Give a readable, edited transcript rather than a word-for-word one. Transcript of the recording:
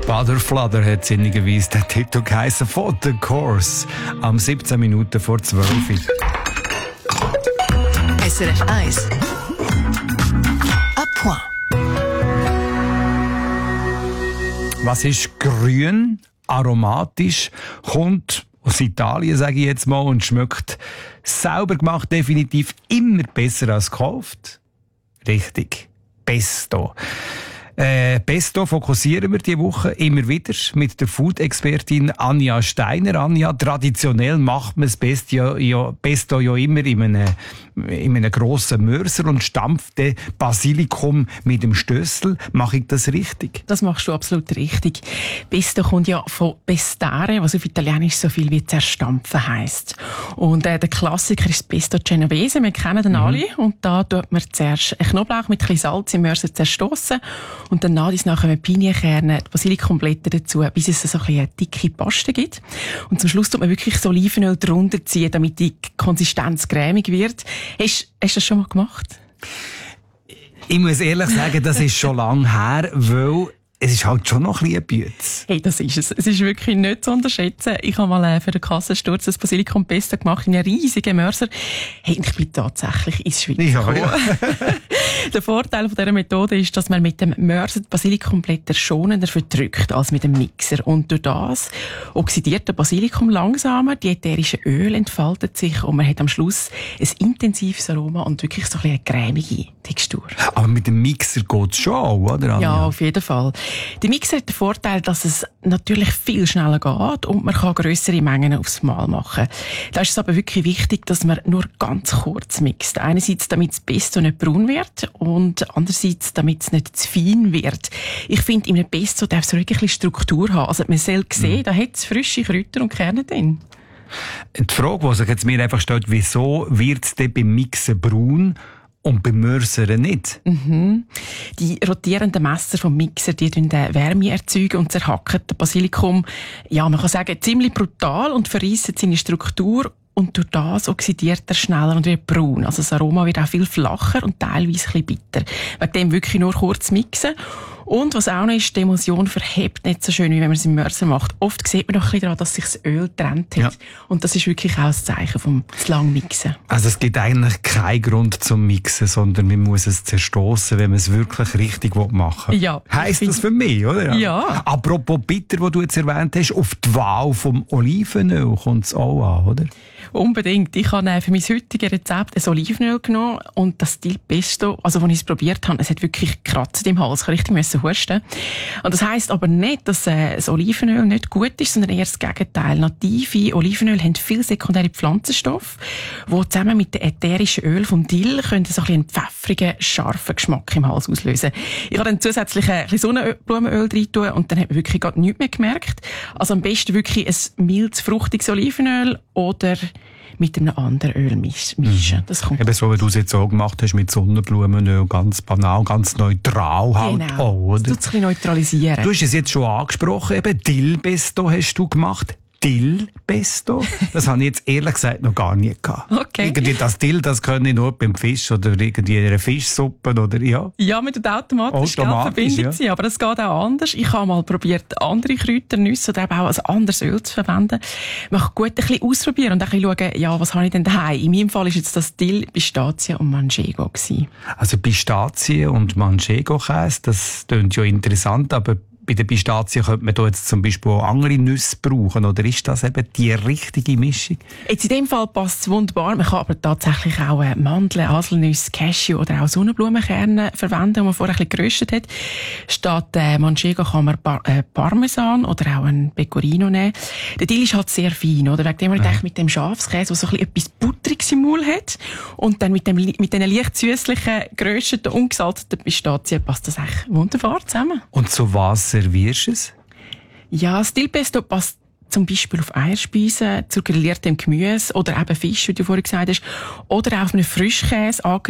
Butter Flutter hat sinnigerweise den Titel geheissen von The Course. Am 17 Minuten vor 12. SRF 1. À point. Was ist grün, aromatisch, kommt aus Italien, sage ich jetzt mal, und schmeckt sauber gemacht definitiv immer besser als gekauft? Richtig. Pesto. Pesto fokussieren wir diese Woche immer wieder mit der Food-Expertin Anja Steiner. Anja, traditionell macht man das Pesto ja immer in einem grossen Mörser und stampft den Basilikum mit dem Stössel. Mache ich das richtig? Das machst du absolut richtig. Pesto kommt ja von pestare, was auf Italienisch so viel wie zerstampfen heisst. Und der Klassiker ist Pesto Genovese. Wir kennen den alle. Und da tut man zuerst Knoblauch mit ein bisschen Salz im Mörser zerstossen. Und dann nachher Pinienkerne, die Basilikumblätter dazu, bis es so eine dicke Paste gibt. Und zum Schluss tut man wirklich so Olivenöl drunter ziehen, damit die Konsistenz cremig wird. Hast du das schon mal gemacht? Ich muss ehrlich sagen, das ist schon lange her, weil es ist halt schon noch ein bisschen Bütz. Hey, das ist es. Es ist wirklich nicht zu unterschätzen. Ich habe mal für den Kassensturz das Basilikum Pesto gemacht in einem riesigen Mörser. Hey, ich bin tatsächlich ins Schweiz gekommen. Ja. Der Vorteil von dieser Methode ist, dass man mit dem Mörser die Basilikumblätter schonender verdrückt als mit dem Mixer. Und durch das oxidiert der Basilikum langsamer, die ätherischen Öle entfalten sich und man hat am Schluss ein intensives Aroma und wirklich so eine cremige Textur. Aber mit dem Mixer geht es schon auch, oder? Anja? Ja, auf jeden Fall. Der Mixer hat den Vorteil, dass es natürlich viel schneller geht und man kann grössere Mengen aufs Mal machen. Da ist es aber wirklich wichtig, dass man nur ganz kurz mixt. Einerseits, damit das Pesto nicht braun wird und andererseits, damit es nicht zu fein wird. Ich finde, in einem Pesto darf es wirklich ein bisschen Struktur haben. Also man soll sehen, da hat es frische Kräuter und Kerne drin. Die Frage, die sich jetzt mir einfach stellt, wieso wird es denn beim Mixen braun und beim Mörsern nicht? Die rotierenden Messer vom Mixer, die Wärme erzeugen und zerhacken das Basilikum, ja, man kann sagen, ziemlich brutal und verreissen seine Struktur. Und durch das oxidiert er schneller und wird braun. Also das Aroma wird auch viel flacher und teilweise ein bisschen bitter. Wegen dem wirklich nur kurz mixen. Und was auch noch ist, die Emulsion verhebt nicht so schön, wie wenn man es im Mörser macht. Oft sieht man noch ein bisschen daran, dass sich das Öl getrennt hat. Ja. Und das ist wirklich auch das Zeichen vom lang Mixen. Also es gibt eigentlich keinen Grund zum Mixen, sondern man muss es zerstossen, wenn man es wirklich richtig machen will. Ja. Heisst das für mich, oder? Ja. Apropos bitter, was du jetzt erwähnt hast, auf die Wahl vom Olivenöl kommt es auch an, oder? Unbedingt. Ich habe für mein heutiges Rezept ein Olivenöl genommen und das Stil Pesto, also als ich es probiert habe, es hat wirklich gekratzt im Hals. Ich musste richtig husten. Und das heisst aber nicht, dass das Olivenöl nicht gut ist, sondern eher das Gegenteil. Native Olivenöl haben viele sekundäre Pflanzenstoffe, die zusammen mit den ätherischen Öl vom Dill können so einen pfeffrigen, scharfen Geschmack im Hals auslösen. Ich habe dann zusätzlich ein bisschen Sonnenblumenöl rein tun und dann hat man wirklich gar nichts mehr gemerkt. Also am besten wirklich ein mildes, fruchtiges Olivenöl oder mit einem anderen Öl mischen. Das kommt eben so, wie du es jetzt auch gemacht hast, mit Sonnenblumenöl, ganz banal, ganz neutral halt genau. auch, oder? Das tut es ein bisschen neutralisieren. Du hast es jetzt schon angesprochen, eben Dill-Pesto hast du gemacht. Dill-Pesto? Das habe ich jetzt ehrlich gesagt noch gar nie gehabt. Okay. Irgendwie das Dill, das kann ich nur beim Fisch oder irgendwie in einer Fischsuppe oder ja. Ja, mit dem automatisch verbindet sie, aber das geht auch anders. Ich habe mal probiert, andere Kräuter, Nüsse oder eben auch ein anderes Öl zu verwenden. Man kann gut ein bisschen ausprobieren und ein bisschen schauen, ja, was habe ich denn daheim? In meinem Fall ist jetzt das Dill, Pistazie und Manchego gewesen. Also Pistazie und Manchego-Käse, das klingt ja interessant, aber bei den Pistazien könnte man da jetzt zum Beispiel auch andere Nüsse brauchen, oder ist das eben die richtige Mischung? Jetzt in dem Fall passt es wunderbar. Man kann aber tatsächlich auch Mandeln, Haselnüsse, Cashew oder auch Sonnenblumenkerne verwenden, die man vorher ein bisschen geröstet hat. Statt Manchego kann man Parmesan oder auch ein Pecorino nehmen. Der Dill ist halt sehr fein, oder? Wegen dem ich mit dem Schafskäse, der so ein bisschen etwas Butteriges im Maul hat, und dann mit diesen leicht süßlichen, gerösteten, ungesalzten Pistazien passt das echt wunderbar zusammen. Und zu was servierst du es? Ja, das Dill-Pesto passt zum Beispiel auf Eierspeisen, zu grilliertem Gemüse oder eben Fisch, wie du vorhin gesagt hast, oder auch auf einen Frischkäse